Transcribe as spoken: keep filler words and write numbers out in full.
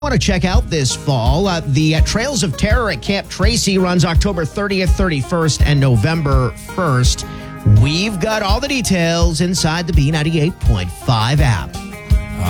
Want to check out this fall? Uh, the uh, Trails of Terror at Camp Tracy runs October thirtieth, thirty-first, and November first. We've got all the details inside the B ninety-eight point five app.